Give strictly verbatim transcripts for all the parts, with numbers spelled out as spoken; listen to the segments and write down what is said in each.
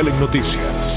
Mundial en Noticias.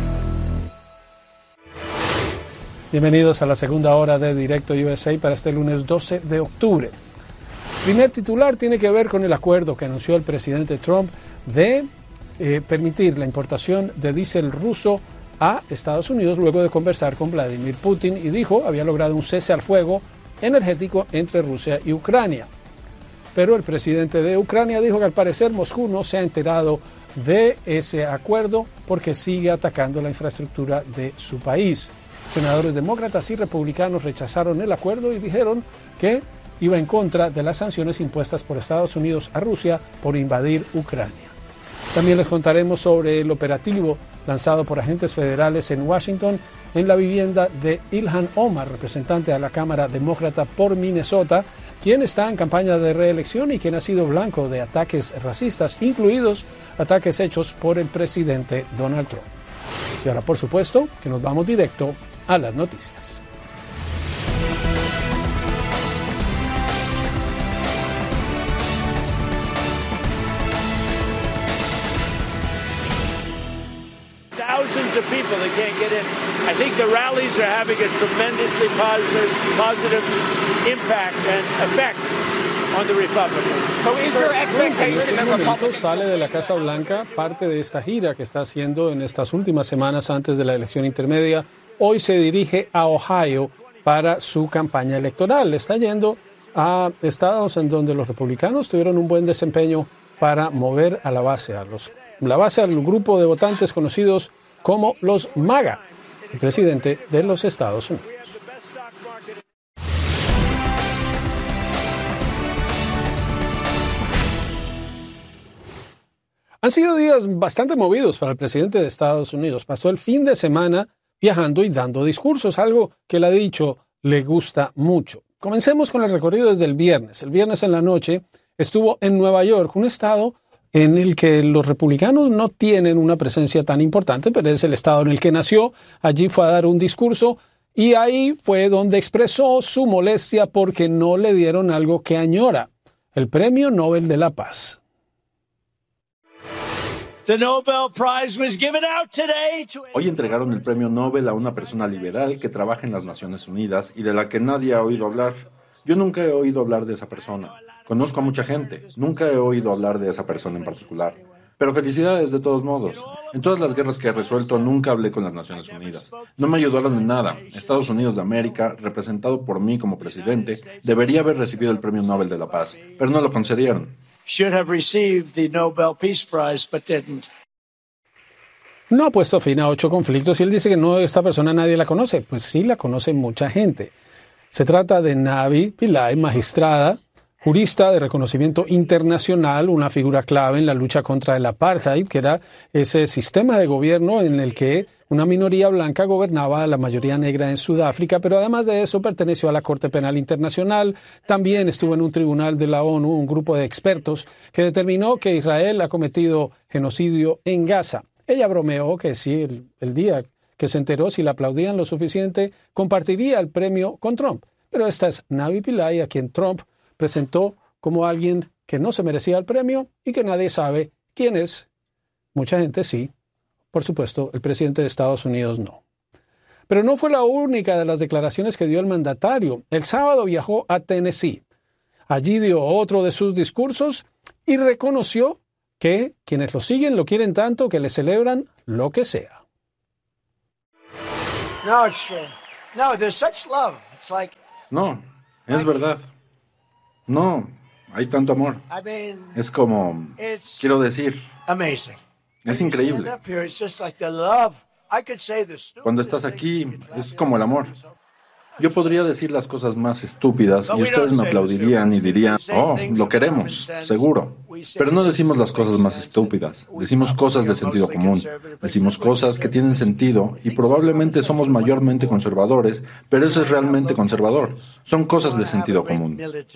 Bienvenidos a la segunda hora de Directo U S A para este lunes doce de octubre. Primer titular tiene que ver con el acuerdo que anunció el presidente Trump de eh, permitir la importación de diésel ruso a Estados Unidos luego de conversar con Vladimir Putin, y dijo había logrado un cese al fuego energético entre Rusia y Ucrania. Pero el presidente de Ucrania dijo que al parecer Moscú no se ha enterado de ese acuerdo porque sigue atacando la infraestructura de su país. Senadores demócratas y republicanos rechazaron el acuerdo y dijeron que iba en contra de las sanciones impuestas por Estados Unidos a Rusia por invadir Ucrania. También les contaremos sobre el operativo lanzado por agentes federales en Washington en la vivienda de Ilhan Omar, representante a la Cámara Demócrata por Minnesota, quien está en campaña de reelección y quien ha sido blanco de ataques racistas, incluidos ataques hechos por el presidente Donald Trump. Y ahora, por supuesto, que nos vamos directo a las noticias. Thousands of people that can't get in. I think the rallies are having a tremendously positive, positive impact and effect on the Republicans. So is there expectation that Republicans sale de la Casa Blanca parte de esta gira que está haciendo en estas últimas semanas antes de la elección intermedia. Hoy se dirige a Ohio para su campaña electoral. Está yendo a estados en donde los republicanos tuvieron un buen desempeño para mover a la base, a los, la base al grupo de votantes conocidos como los MAGA, el presidente de los Estados Unidos. Han sido días bastante movidos para el presidente de Estados Unidos. Pasó el fin de semana viajando y dando discursos, algo que él ha dicho le gusta mucho. Comencemos con el recorrido desde el viernes. El viernes en la noche estuvo en Nueva York, un estado en el que los republicanos no tienen una presencia tan importante, pero es el estado en el que nació. Allí fue a dar un discurso y ahí fue donde expresó su molestia porque no le dieron algo que añora, el Premio Nobel de la Paz. Hoy entregaron el premio Nobel a una persona liberal que trabaja en las Naciones Unidas y de la que nadie ha oído hablar. Yo nunca he oído hablar de esa persona. Conozco a mucha gente. Nunca he oído hablar de esa persona en particular. Pero felicidades de todos modos. En todas las guerras que he resuelto nunca hablé con las Naciones Unidas. No me ayudaron en nada. Estados Unidos de América, representado por mí como presidente, debería haber recibido el premio Nobel de la Paz, pero no lo concedieron. should have received the Nobel Peace Prize, but didn't. No ha puesto fin a ocho conflictos y él dice que no, esta persona nadie la conoce. Pues sí, la conoce mucha gente. Se trata de Navi Pillay, magistrada, jurista de reconocimiento internacional, una figura clave en la lucha contra el apartheid, que era ese sistema de gobierno en el que una minoría blanca gobernaba a la mayoría negra en Sudáfrica, pero además de eso perteneció a la Corte Penal Internacional. También estuvo en un tribunal de la ONU, un grupo de expertos que determinó que Israel ha cometido genocidio en Gaza. Ella bromeó que si el, el día que se enteró, si la aplaudían lo suficiente, compartiría el premio con Trump. Pero esta es Navi Pillay, a quien Trump presentó como alguien que no se merecía el premio y que nadie sabe quién es. Mucha gente sí. Por supuesto, el presidente de Estados Unidos no. Pero no fue la única de las declaraciones que dio el mandatario. El sábado viajó a Tennessee. Allí dio otro de sus discursos y reconoció que quienes lo siguen lo quieren tanto que le celebran lo que sea. No, it's true. No, there's such love. It's like, No, es verdad. No, hay tanto amor. I mean, Es como, it's quiero decir, amazing. es You increíble. stand up here, it's just like the love. I could say the stupidest Cuando estás things aquí, and you clap es your como el amor. hands. Yo podría decir las cosas más estúpidas y ustedes me aplaudirían y dirían, oh, lo queremos, seguro. Pero no decimos las cosas más estúpidas, decimos cosas de sentido común. Decimos cosas que tienen sentido y probablemente somos mayormente conservadores, pero eso es realmente conservador. Son cosas de sentido común.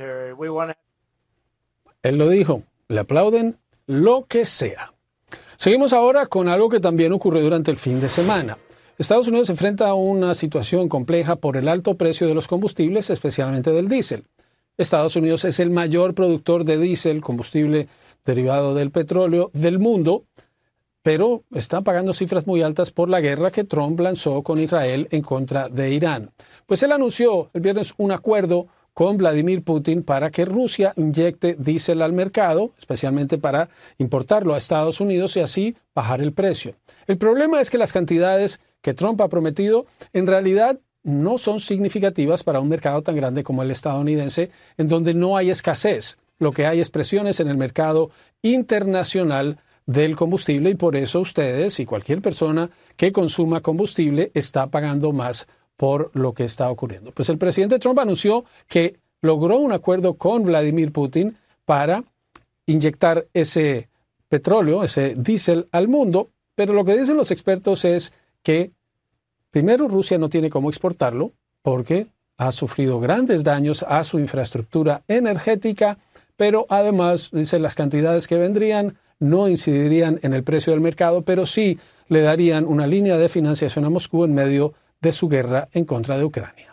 Él lo dijo, le aplauden lo que sea. Seguimos ahora con algo que también ocurrió durante el fin de semana. Estados Unidos se enfrenta a una situación compleja por el alto precio de los combustibles, especialmente del diésel. Estados Unidos es el mayor productor de diésel, combustible derivado del petróleo, del mundo. pero están pagando cifras muy altas por la guerra que Trump lanzó con Israel en contra de Irán. Pues él anunció el viernes un acuerdo con Vladimir Putin para que Rusia inyecte diésel al mercado, especialmente para importarlo a Estados Unidos y así bajar el precio. El problema es que las cantidades que Trump ha prometido en realidad no son significativas para un mercado tan grande como el estadounidense, en donde no hay escasez. Lo que hay es presiones en el mercado internacional del combustible y por eso ustedes y cualquier persona que consuma combustible está pagando más por lo que está ocurriendo. Pues el presidente Trump anunció que logró un acuerdo con Vladimir Putin para inyectar ese petróleo, ese diésel al mundo, pero lo que dicen los expertos es que primero Rusia no tiene cómo exportarlo porque ha sufrido grandes daños a su infraestructura energética, pero además, dicen, las cantidades que vendrían no incidirían en el precio del mercado, pero sí le darían una línea de financiación a Moscú en medio de su guerra en contra de Ucrania.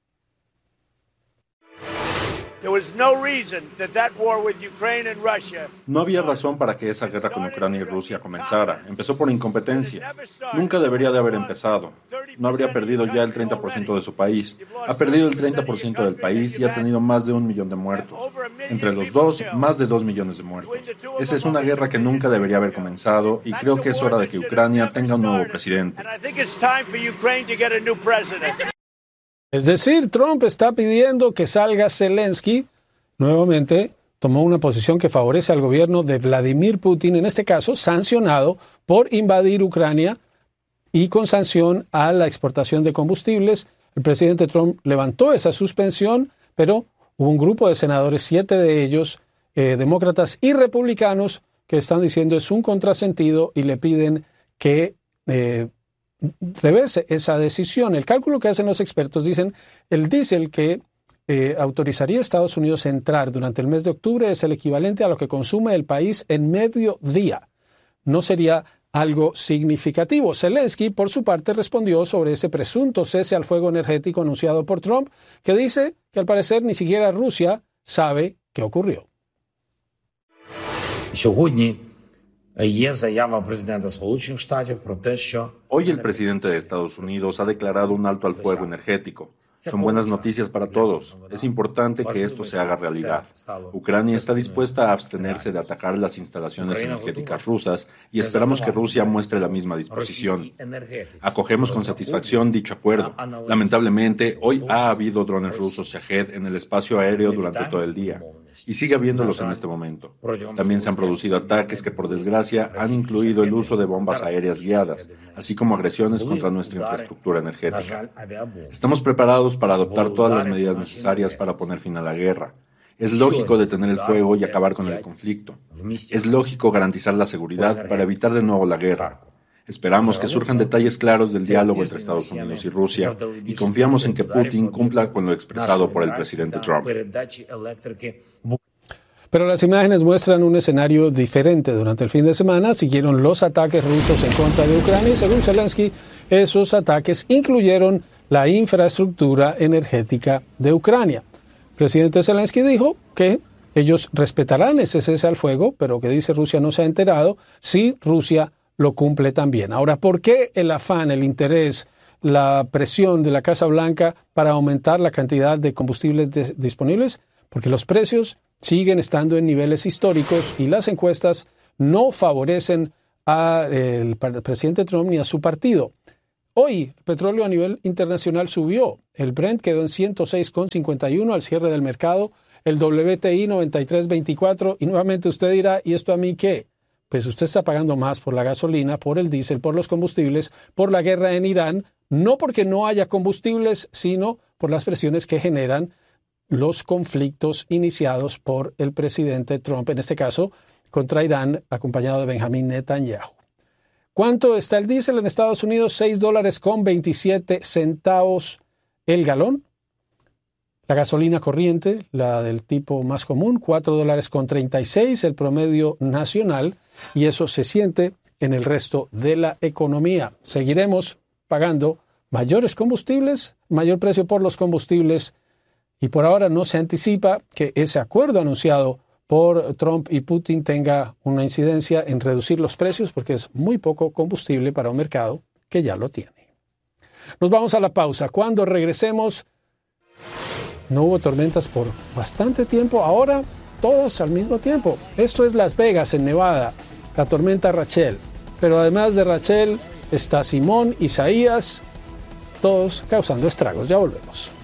No había razón para que esa guerra con Ucrania y Rusia comenzara. Empezó por incompetencia. Nunca debería de haber empezado. No habría perdido ya el treinta por ciento de su país. Ha perdido el treinta por ciento del país y ha tenido más de un millón de muertos. Entre los dos, más de dos millones de muertos. Esa es una guerra que nunca debería haber comenzado y creo que es hora de que Ucrania tenga un nuevo presidente. Es decir, Trump está pidiendo que salga Zelensky. Nuevamente tomó una posición que favorece al gobierno de Vladimir Putin, en este caso sancionado por invadir Ucrania y con sanción a la exportación de combustibles. El presidente Trump levantó esa suspensión, pero hubo un grupo de senadores, siete de ellos, eh, demócratas y republicanos, que están diciendo es un contrasentido y le piden que eh, reverse esa decisión. El cálculo que hacen los expertos dicen el diésel que eh, autorizaría a Estados Unidos a entrar durante el mes de octubre es el equivalente a lo que consume el país en medio día. No sería algo significativo. Zelensky, por su parte, respondió sobre ese presunto cese al fuego energético anunciado por Trump, que dice que al parecer ni siquiera Rusia sabe qué ocurrió. Hoy el presidente de Estados Unidos ha declarado un alto al fuego energético. Son buenas noticias para todos. Es importante que esto se haga realidad. Ucrania está dispuesta a abstenerse de atacar las instalaciones energéticas rusas y esperamos que Rusia muestre la misma disposición. Acogemos con satisfacción dicho acuerdo. Lamentablemente, hoy ha habido drones rusos Shahed en el espacio aéreo durante todo el día. Y sigue habiéndolos en este momento. También se han producido ataques que, por desgracia, han incluido el uso de bombas aéreas guiadas, así como agresiones contra nuestra infraestructura energética. Estamos preparados para adoptar todas las medidas necesarias para poner fin a la guerra. Es lógico detener el fuego y acabar con el conflicto. Es lógico garantizar la seguridad para evitar de nuevo la guerra. Esperamos que surjan detalles claros del diálogo entre Estados Unidos y Rusia y confiamos en que Putin cumpla con lo expresado por el presidente Trump. Pero las imágenes muestran un escenario diferente. Durante el fin de semana siguieron los ataques rusos en contra de Ucrania y según Zelensky, esos ataques incluyeron la infraestructura energética de Ucrania. El presidente Zelensky dijo que ellos respetarán ese cese al fuego, pero que dice Rusia no se ha enterado si Rusia lo cumple también. Ahora, ¿por qué el afán, el interés, la presión de la Casa Blanca para aumentar la cantidad de combustibles de- disponibles? Porque los precios siguen estando en niveles históricos y las encuestas no favorecen al presidente Trump ni a su partido. Hoy, el petróleo a nivel internacional subió. El Brent quedó en ciento seis con cincuenta y uno al cierre del mercado, el W T I noventa y tres con veinticuatro, y nuevamente usted dirá, ¿y esto a mí qué? Pues usted está pagando más por la gasolina, por el diésel, por los combustibles, por la guerra en Irán, no porque no haya combustibles, sino por las presiones que generan los conflictos iniciados por el presidente Trump, en este caso contra Irán, acompañado de Benjamín Netanyahu. ¿Cuánto está el diésel en Estados Unidos? seis dólares con veintisiete centavos el galón. La gasolina corriente, la del tipo más común, cuatro dólares con treinta y seis, el promedio nacional, y eso se siente en el resto de la economía. Seguiremos pagando mayores combustibles, mayor precio por los combustibles, y por ahora no se anticipa que ese acuerdo anunciado por Trump y Putin tenga una incidencia en reducir los precios, porque es muy poco combustible para un mercado que ya lo tiene. Nos vamos a la pausa. Cuando regresemos, no hubo tormentas por bastante tiempo, ahora todas al mismo tiempo. Esto es Las Vegas, en Nevada, la tormenta Rachel. Pero además de Rachel está Simón, Isaías, todos causando estragos. Ya volvemos.